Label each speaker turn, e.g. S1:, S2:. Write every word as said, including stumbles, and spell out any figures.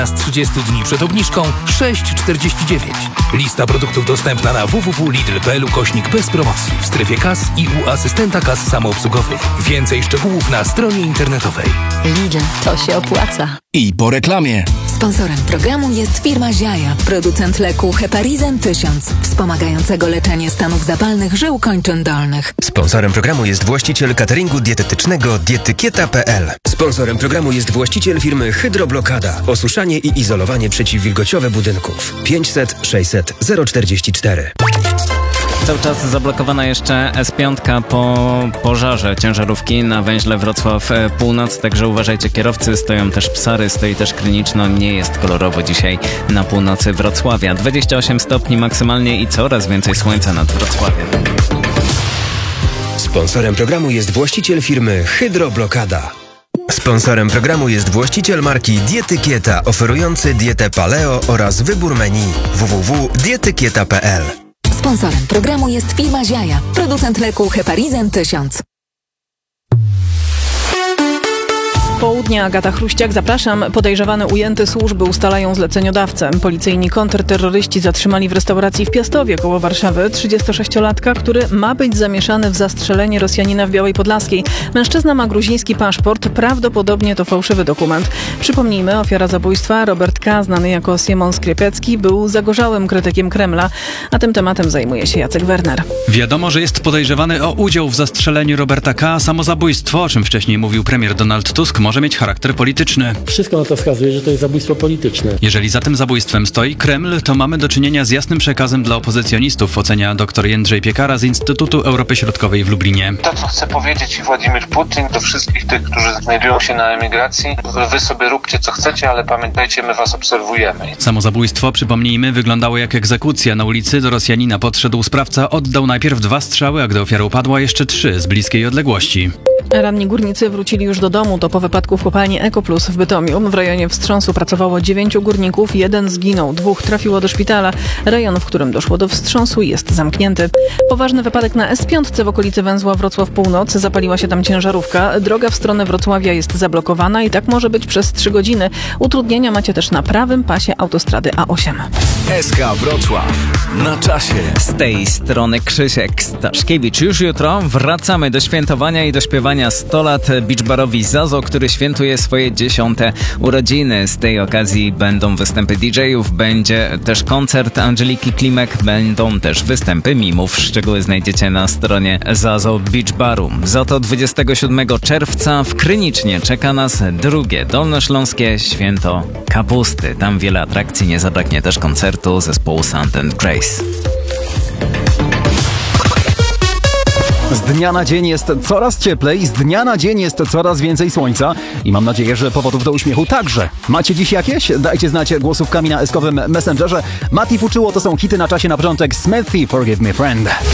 S1: Z trzydziestu dni przed obniżką sześć czterdzieści dziewięć. Lista produktów dostępna na w w w kropka lidl kropka p l ukośnik bez promocji w strefie kas i u asystenta kas samoobsługowych. Więcej szczegółów na stronie internetowej.
S2: Lidl, to się opłaca.
S3: I po reklamie.
S2: Sponsorem programu jest firma Ziaja, producent leku Heparizan tysiąc, wspomagającego leczenie stanów zapalnych żył kończyn dolnych.
S4: Sponsorem programu jest właściciel cateringu dietetycznego dietykieta kropka p l. Sponsorem programu jest właściciel firmy Hydroblokada. Osuszanie i izolowanie przeciwwilgociowe budynków. pięćset sześćset zero czterdzieści cztery.
S5: Cały czas zablokowana jeszcze S pięć po pożarze ciężarówki na węźle Wrocław Północ, także uważajcie kierowcy, stoją też Psary, stoi też Kryniczno, nie jest kolorowo dzisiaj na północy Wrocławia. dwadzieścia osiem stopni maksymalnie i coraz więcej słońca nad Wrocławiem.
S4: Sponsorem programu jest właściciel firmy Hydroblokada. Sponsorem programu jest właściciel marki Dietykieta, oferujący dietę paleo oraz wybór menu w w w kropka dietykieta kropka p l.
S2: Sponsorem programu jest firma Ziaja, producent leku Heparizan tysiąc.
S6: Południe, Agata Chruściak, zapraszam. Podejrzewany ujęty służby ustalają zleceniodawcę. Policyjni kontrterroryści zatrzymali w restauracji w Piastowie koło Warszawy trzydziestosześciolatka, który ma być zamieszany w zastrzelenie Rosjanina w Białej Podlaskiej. Mężczyzna ma gruziński paszport, prawdopodobnie to fałszywy dokument. Przypomnijmy, ofiara zabójstwa Robert K., znany jako Siemon Skrypiecki, był zagorzałym krytykiem Kremla, a tym tematem zajmuje się Jacek Werner.
S7: Wiadomo, że jest podejrzewany o udział w zastrzeleniu Roberta K. Samozabójstwo, o czym wcześniej mówił premier Donald Tusk, może mieć charakter polityczny.
S8: Wszystko na to wskazuje, że to jest zabójstwo polityczne.
S7: Jeżeli za tym zabójstwem stoi Kreml, to mamy do czynienia z jasnym przekazem dla opozycjonistów, ocenia dr Jędrzej Piekara z Instytutu Europy Środkowej w Lublinie.
S9: To, co chce powiedzieć i Władimir Putin do wszystkich tych, którzy znajdują się na emigracji, wy sobie róbcie co chcecie, ale pamiętajcie, my was obserwujemy.
S7: Samozabójstwo, przypomnijmy, wyglądało jak egzekucja. Na ulicy do Rosjanina podszedł sprawca, oddał najpierw dwa strzały, a gdy ofiara upadła, jeszcze trzy z bliskiej odległości.
S6: Ranni górnicy wrócili już do domu. To po wypadku w kopalni Ekoplus w Bytomiu. W rejonie wstrząsu pracowało dziewięciu górników, jeden zginął, dwóch trafiło do szpitala. Rejon, w którym doszło do wstrząsu, jest zamknięty. Poważny wypadek na S pięć w okolicy węzła Wrocław Północ. Zapaliła się tam ciężarówka. Droga w stronę Wrocławia jest zablokowana i tak może być przez trzy godziny. Utrudnienia macie też na prawym pasie autostrady A osiem.
S3: S K Wrocław. Na czasie.
S5: Z tej strony Krzysiek Staszkiewicz. Już jutro wracamy do świętowania i do śpiewania sto lat beach barowi Zazo, który świętuje swoje dziesiąte urodziny. Z tej okazji będą występy D J-ów, będzie też koncert Angeliki Klimek, będą też występy mimów. Szczegóły znajdziecie na stronie Zazo Beach Baru. Za to dwudziestego siódmego czerwca w Krynicznie czeka nas drugie dolnośląskie święto kapusty. Tam wiele atrakcji, nie zabraknie też koncertu zespołu Sound and Grace.
S10: Z dnia na dzień jest coraz cieplej, z dnia na dzień jest coraz więcej słońca i mam nadzieję, że powodów do uśmiechu także. Macie dziś jakieś? Dajcie znać głosówkami na eskowym Messengerze. Mati Fuczyło to są hity na czasie na początek. Smithy, Forgive Me Friend.